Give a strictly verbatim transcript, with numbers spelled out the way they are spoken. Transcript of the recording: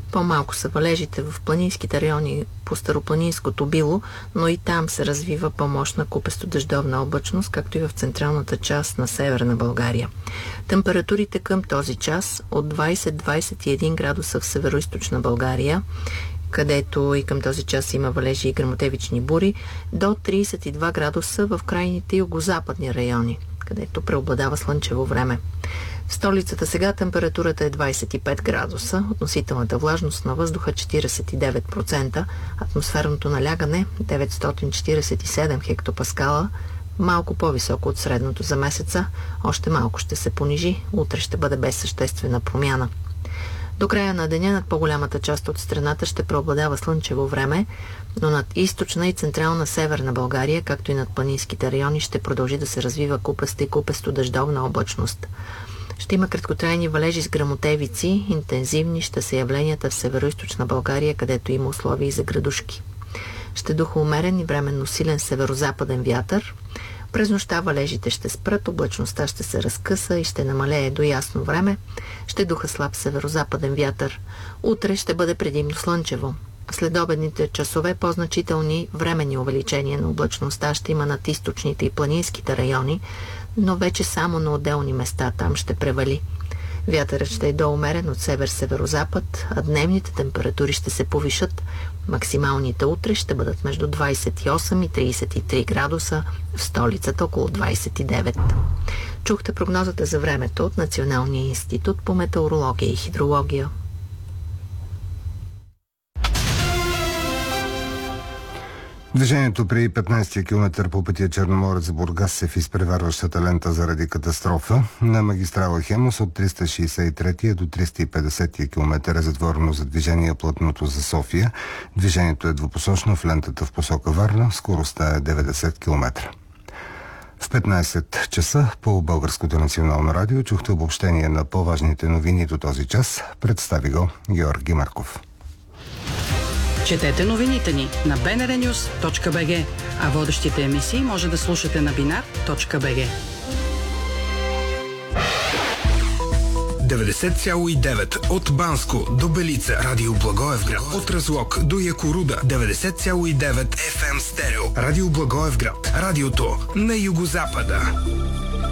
По-малко са валежите в планинските райони по Старопланинското било, но и там се развива по-мощна купесто-дъждовна облачност, както и в централната част на Северна България. Температурите към този час от двайсет до двайсет и един градуса в североизточна България, където и към този час има валежи и гръмотевични бури, до трийсет и два градуса в крайните югозападни райони, където преобладава слънчево време. В столицата сега температурата е двайсет и пет градуса, относителната влажност на въздуха четирийсет и девет процента, атмосферното налягане деветстотин четирийсет и седем хектопаскала, малко по-високо от средното за месеца, още малко ще се понижи, утре ще бъде без съществена промяна. До края на деня над по-голямата част от страната ще преобладава слънчево време, но над източна и централна Северна България, както и над планинските райони, ще продължи да се развива купеста и купесто-дъждовна облачност. Ще има краткотрайни валежи с гръмотевици, интензивни ще са явленията в североизточна България, където има условия и за градушки. Ще духа умерен и временно силен северозападен вятър. През нощта валежите ще спрат, облачността ще се разкъса и ще намалее до ясно време. Ще духа слаб северозападен вятър. Утре ще бъде предимно слънчево. След обедните часове по-значителни временни увеличения на облачността ще има над източните и планинските райони, но вече само на отделни места там ще превали. Вятърът ще е доумерен от север-северозапад, а дневните температури ще се повишат. Максималните утре ще бъдат между двайсет и осем и трийсет и три градуса, в столицата около двайсет и девет. Чухте прогнозата за времето от Националния институт по метеорология и хидрология. Движението при петнайсети километър по пътя Черноморец Бургас е в изпреварващата лента заради катастрофа. На магистрала Хемус от триста шейсет и трети до триста и петдесети километър е затворено за движение плътното за София. Движението е двупосочно в лентата в посока Варна. Скоростта е деветдесет километра. В петнайсет часа по Българското национално радио чухте обобщение на по-важните новини до този час. Представи го Георги Марков. Четете новините ни на би ен ар нюз точка би джи, а водещите емисии може да слушате на бинар точка би джи. деветдесет цяло и девет от Банско до Белица, Радио Благоевград, от Разлог до Якоруда, деветдесет цяло и девет еф ем стерео, Радио Благоевград, радиото на югозапада.